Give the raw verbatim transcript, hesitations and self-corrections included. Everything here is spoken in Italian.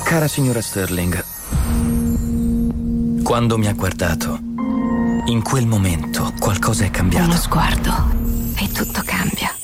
Cara signora Sterling, quando mi ha guardato, in quel momento qualcosa è cambiato. Uno sguardo e tutto cambia.